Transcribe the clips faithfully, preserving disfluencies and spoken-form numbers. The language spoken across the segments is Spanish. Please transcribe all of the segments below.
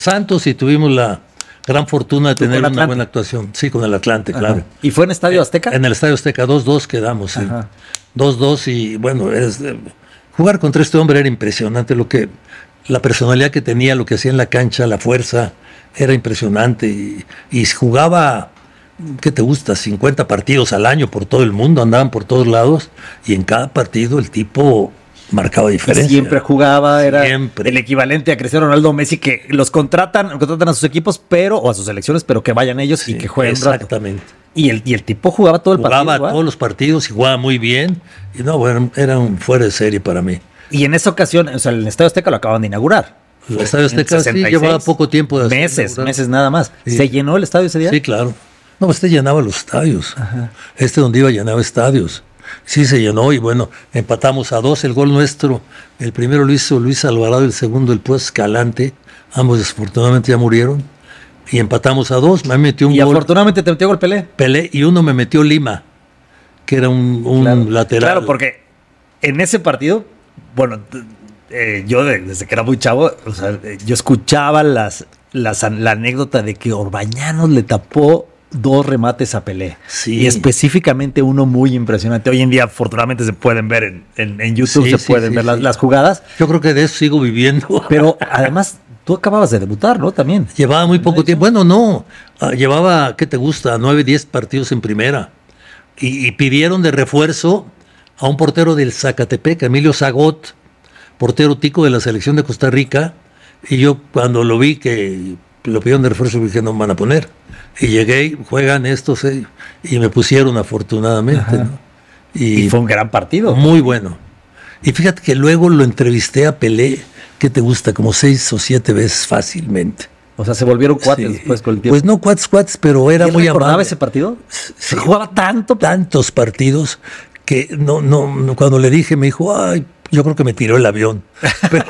Santos y tuvimos la gran fortuna de tener una Atlante? buena actuación. Sí, con el Atlante, Ajá. claro. ¿Y fue en Estadio Azteca? En el Estadio Azteca, dos dos quedamos, sí. Ajá. dos dos y bueno, es, eh, jugar contra este hombre era impresionante, lo que la personalidad que tenía, lo que hacía en la cancha, la fuerza, era impresionante y, y jugaba, ¿qué te gusta? cincuenta partidos al año por todo el mundo, andaban por todos lados y en cada partido el tipo marcaba diferencia. Siempre jugaba, era Siempre. el equivalente a Cristiano Ronaldo o Messi, que los contratan, contratan a sus equipos, pero, o a sus selecciones, pero que vayan ellos Sí, y que jueguen un rato. exactamente. Y el, y el tipo jugaba todo el Jugaba partido. ¿verdad? todos los partidos y jugaba muy bien y no, bueno, era un fuera de serie para mí. Y en esa ocasión, o sea, el Estadio Azteca lo acaban de inaugurar. El Estadio En Azteca sí sesenta y seis. llevaba poco tiempo de hacer Meses, inaugurar. meses nada más. Sí. ¿Se llenó el estadio ese día? Sí, claro. No, este llenaba los estadios. Ajá. Este donde iba llenaba estadios. Sí se llenó y bueno, empatamos a dos. El gol nuestro, el primero lo hizo Luis Alvarado, el segundo el pues Escalante. Ambos desafortunadamente ya murieron. Y empatamos a dos. Me metió un Y gol afortunadamente te metió gol Pelé. Pelé y uno me metió Lima, que era un, un Claro. lateral. Claro, porque en ese partido, bueno, t- eh, yo de- desde que era muy chavo, o sea, eh, yo escuchaba las, las, an- la anécdota de que Orbañanos le tapó dos remates a Pelé. Sí. Y específicamente uno muy impresionante. Hoy en día, afortunadamente, se pueden ver en, en- en YouTube, Sí, se sí, pueden sí, ver las, sí. las jugadas. Yo creo que de eso sigo viviendo. Pero además, tú acababas de debutar, ¿no? También. Llevaba muy poco tiempo. Bueno, no. Ah, llevaba, ¿qué te gusta? Nueve, diez partidos en primera. Y, y pidieron de refuerzo a un portero del Zacatepec, Emilio Zagot, portero tico de la selección de Costa Rica. Y yo cuando lo vi que lo pidieron de refuerzo dije, no me van a poner. Y llegué, juegan estos, eh, y me pusieron afortunadamente. ¿no? Y, fue un gran partido. Muy bueno. Y fíjate que luego lo entrevisté a Pelé, ¿qué te gusta? Como seis o siete veces fácilmente. O sea, se volvieron cuates Sí. después con el tiempo. Pues no cuates, cuates, pero era ¿Y él muy recordaba amable. ese partido? Sí. Se jugaba tanto. Tantos partidos que no, no, no, cuando le dije me dijo, ay, yo creo que me tiró el avión. Pero,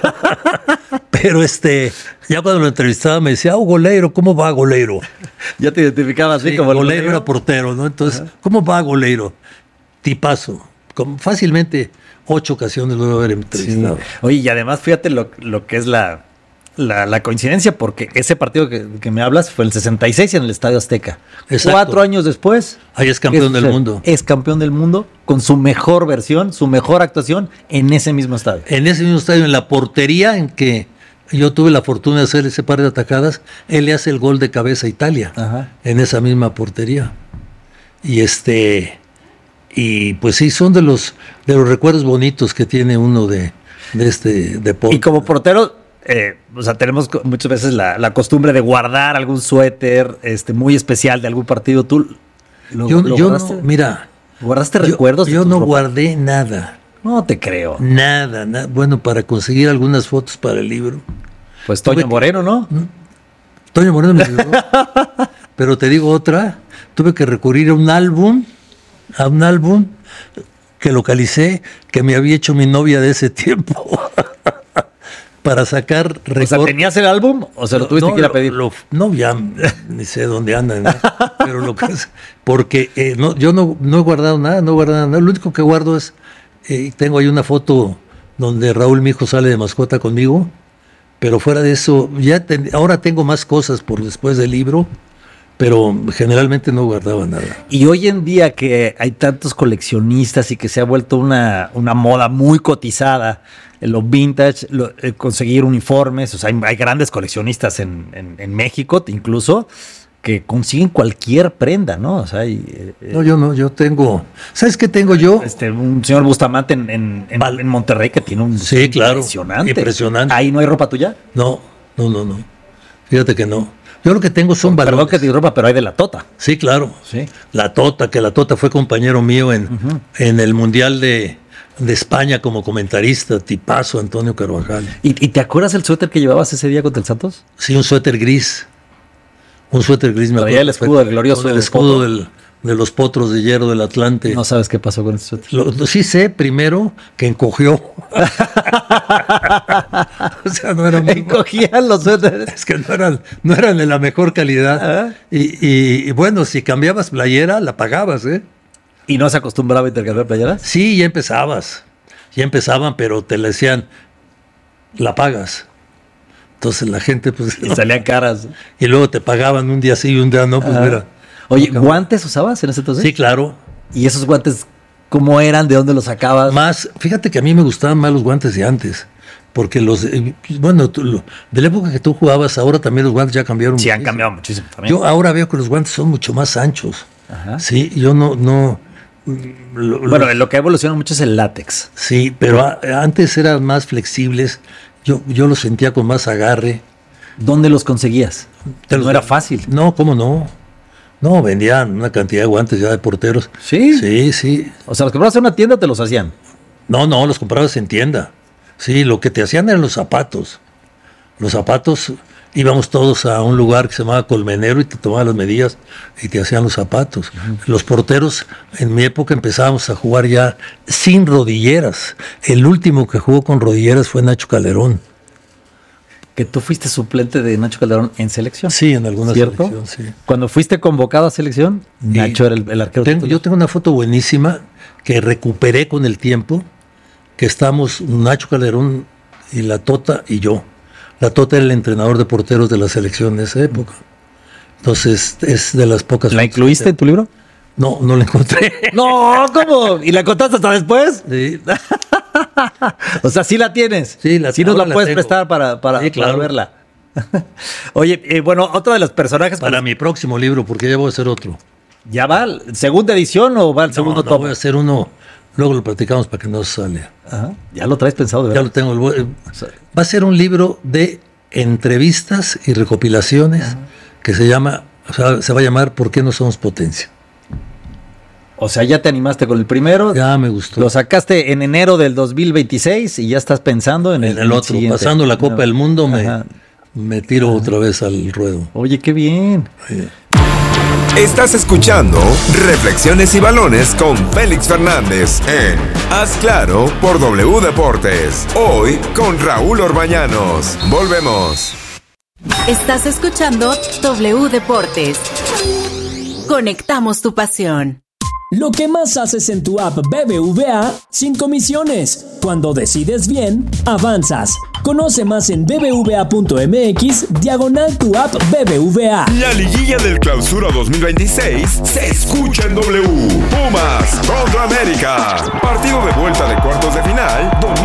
pero este, ya cuando lo entrevistaba me decía, oh, goleiro, ¿cómo va, goleiro? Ya te identificaba así Sí, como el goleiro era portero, ¿no? Entonces, ¿cómo va, goleiro? Tipazo. Con fácilmente ocho ocasiones lo debo haber Sí. entrevistado. Oye, y además fíjate lo, lo que es la, la, la coincidencia, porque ese partido que, que me hablas fue el sesenta y seis en el Estadio Azteca. Exacto. Cuatro años después. Ahí es campeón ¿qué del sucede? mundo. Es campeón del mundo con su mejor versión, su mejor actuación en ese mismo estadio. En ese mismo estadio, en la portería en que yo tuve la fortuna de hacer ese par de atacadas, él le hace el gol de cabeza a Italia, Ajá. en esa misma portería. Y este, y pues sí, son de los, de los recuerdos bonitos que tiene uno de, de este deporte. Y como portero, eh, o sea, tenemos co- muchas veces la, la costumbre de guardar algún suéter este, muy especial de algún partido. ¿Tú lo, yo lo yo guardaste? no, mira, ¿Guardaste yo, recuerdos? de yo tu no ropa? guardé nada, No te creo. nada, nada. Bueno, para conseguir algunas fotos para el libro. Pues Toño Tuve que- Moreno, ¿no? Toño Moreno me ayudó. Pero te digo otra, tuve que recurrir a un álbum, a un álbum que localicé, que me había hecho mi novia de ese tiempo, para sacar O sea, recor- ¿tenías el álbum o se lo tuviste no, que ir a lo- pedir? lo- no, ya ni sé dónde andan, ¿no? Pero lo que es, porque eh, no, yo no, no he guardado nada, no he guardado nada. Lo único que guardo es, eh, tengo ahí una foto donde Raúl, mi hijo, sale de mascota conmigo, pero fuera de eso, ya ten- ahora tengo más cosas por después del libro, pero generalmente no guardaba nada. Y hoy en día que hay tantos coleccionistas y que se ha vuelto una, una moda muy cotizada, en lo vintage, lo- eh, conseguir uniformes, o sea, hay, hay grandes coleccionistas en, en- en México incluso que consiguen cualquier prenda, ¿no? O sea, hay, eh, eh, No, yo no, yo tengo, ¿sabes qué tengo yo? este, un señor Bustamante en, en, en- Val- en Monterrey que tiene un Sí, claro, impresionante. impresionante. Ahí no hay ropa tuya. No, no, no, no. Fíjate que no. Yo lo que tengo son Perdón balones. que te diga ropa, pero hay de la tota. Sí, claro. Sí. La Tota, que la Tota fue compañero mío en, en el Mundial de, de España como comentarista, tipazo Antonio Carvajal. ¿Y, y te acuerdas el suéter que llevabas ese día contra el Santos? Sí, un suéter gris. Un suéter gris. Me Traía acuerdo el escudo perfecto. del glorioso Con el escudo potro. del- de los potros de hierro del Atlante. No sabes qué pasó con ese suéter. Lo- lo- sí sé, primero, que encogió. O sea, no era muy... Cogían los suéteres. Es que no eran, no eran de la mejor calidad. Ah. Y, y- y bueno, si cambiabas playera, la pagabas, ¿eh? ¿Y no se acostumbraba a intercambiar playeras? Sí, ya empezabas. Ya empezaban, pero te le decían, la pagas. Entonces la gente, pues. Y salían caras. Y luego te pagaban un día sí y un día no, pues Ajá. mira. Oye, ¿guantes usabas en ese entonces? Sí, claro. ¿Y esos guantes cómo eran? ¿De dónde los sacabas? Más, fíjate que a mí me gustaban más los guantes de antes. Porque los, eh, bueno, tú, lo, de la época que tú jugabas, ahora también los guantes ya cambiaron. Sí, han muchísimo. cambiado muchísimo también. Yo ahora veo que los guantes son mucho más anchos. Ajá. Sí, yo no, no. Lo, Bueno, los, lo que ha evolucionado mucho es el látex. sí, pero a, antes eran más flexibles. Yo, yo los sentía con más agarre. ¿Dónde los conseguías? Te No los- era fácil. No, ¿cómo no? No, vendían una cantidad de guantes ya de porteros. ¿Sí? Sí, sí. O sea, los comprabas en una tienda o te los hacían. No, no, los comprabas en tienda. Sí, lo que te hacían eran los zapatos. Los zapatos, íbamos todos a un lugar que se llamaba Colmenero y te tomaban las medidas y te hacían los zapatos. Uh-huh. Los porteros, en mi época empezábamos a jugar ya sin rodilleras. El último que jugó con rodilleras fue Nacho Calderón. Que tú fuiste suplente de Nacho Calderón en selección. Sí, en alguna ¿Cierto? selección, sí. Cuando fuiste convocado a selección, Y Nacho era el, el arquero. Tengo, yo tengo una foto buenísima que recuperé con el tiempo, que estamos Nacho Calderón y la Tota y yo. La Tota era el entrenador de porteros de la selección de esa época. Entonces es de las pocas. ¿La incluiste en tu libro? No, no la encontré. No, ¿cómo? ¿Y la contaste hasta después? Sí. O sea, sí la tienes. Sí, la sí nos la ahora la puedes tengo. prestar para, para, Sí, claro. para verla. Oye, eh, bueno, otro de los personajes. Para pues, mi próximo libro, porque ya voy a hacer otro. ¿ya va? ¿Segunda edición o va el segundo no, no, tomo? voy a hacer uno, luego lo platicamos para que no sale. Ajá. Ya lo traes pensado, de Ya verdad. lo tengo. el- Va a ser un libro de entrevistas y recopilaciones Ajá. que se llama, o sea, se va a llamar ¿Por qué no somos potencia? O sea, ya te animaste con el primero. Ya me gustó. Lo sacaste en enero del dos mil veintiséis y ya estás pensando en, en el, el otro. siguiente. Pasando la Copa No. del Mundo me, Ajá. me tiro Ajá. otra vez al ruedo. Oye, qué bien. Sí. Estás escuchando Reflexiones y Balones con Félix Fernández en Haz Claro por W Deportes. Hoy con Raúl Orbañanos. Volvemos. Estás escuchando W Deportes. Conectamos tu pasión. Lo que más haces en tu app B B V A sin comisiones. Cuando decides bien, avanzas. Conoce más en bbva.mx diagonal tu app B B V A. La liguilla del Clausura dos mil veintiséis se escucha en W. Pumas contra América. Partido de vuelta de cuartos de final.